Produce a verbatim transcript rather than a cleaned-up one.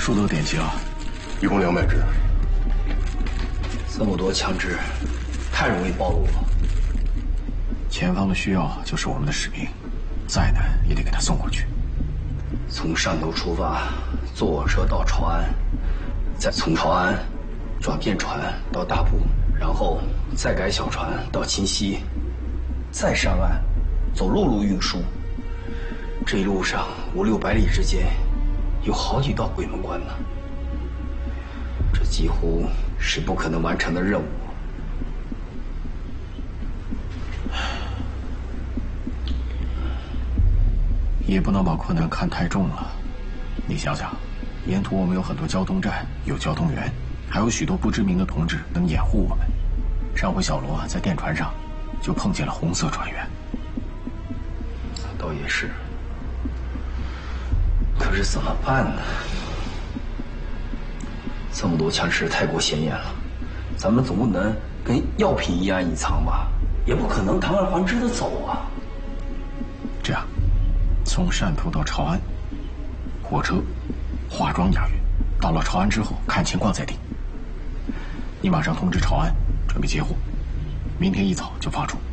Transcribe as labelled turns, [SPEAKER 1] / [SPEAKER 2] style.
[SPEAKER 1] 数多点击了，
[SPEAKER 2] 一共两百支。
[SPEAKER 3] 这么多枪支，太容易暴露了。
[SPEAKER 1] 前方的需要就是我们的使命，再难也得给他送过去。
[SPEAKER 3] 从汕头出发，坐火车到潮安，再从潮安转便船到大埔，然后再改小船到清溪，再上岸，走陆路运输。这一路上五六百里之间，有好几道鬼门关呢。这几乎是不可能完成的任务。
[SPEAKER 1] 也不能把困难看太重了。你想想，沿途我们有很多交通站，有交通员，还有许多不知名的同志能掩护我们。上回小罗在电船上就碰见了红色船员。
[SPEAKER 3] 倒也是，可是怎么办呢？这么多枪支太过显眼了，咱们总不能跟药品一样隐藏吧？也不可能堂而皇之的走啊。
[SPEAKER 1] 这样，从汕头到潮安，火车、化妆押运，到了潮安之后看情况再定。你马上通知潮安，准备接货，明天一早就发出。